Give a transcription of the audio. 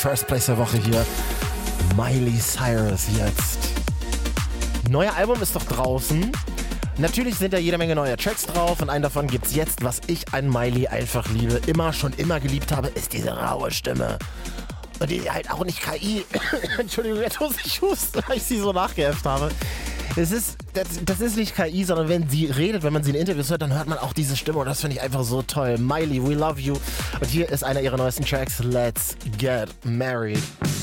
First Place der Woche hier. Miley Cyrus jetzt. Neuer Album ist doch draußen. Natürlich sind da jede Menge neue Tracks drauf und einen davon gibt's jetzt, was ich an Miley einfach liebe, schon immer geliebt habe, ist diese raue Stimme. Und die halt auch nicht KI. Entschuldigung, jetzt muss ich husten, weil ich sie so nachgeäfft habe. Das ist nicht KI, sondern wenn sie redet, wenn man sie in Interviews hört, dann hört man auch diese Stimme und das finde ich einfach so toll. Miley, we love you. Und hier ist einer ihrer neuesten Tracks, Let's Get Married.